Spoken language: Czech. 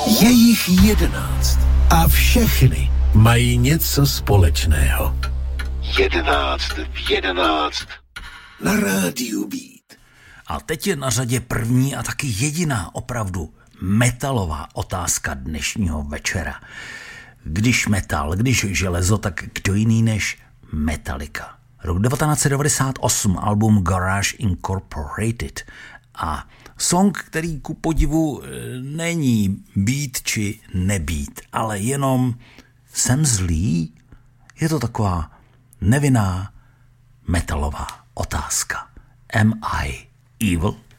Je jich 11 a všechny mají něco společného. 11 v 11 na rádiu Beat. A teď je na řadě první a taky jediná opravdu metalová otázka dnešního večera. Když metal, když železo, tak kdo jiný než Metallica. Rok 1998, album Garage Incorporated a song, který ku podivu není být či nebýt, ale jenom jsem zlý. Je to taková nevinná metalová otázka. Am I evil?